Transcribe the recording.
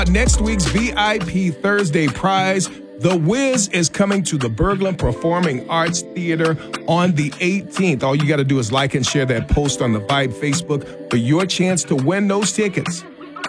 Next week's VIP Thursday prize, The Wiz is coming to the Berglund Performing Arts Theater on the 18th. All you got to do is like and share that post on the Vibe Facebook for your chance to win those tickets.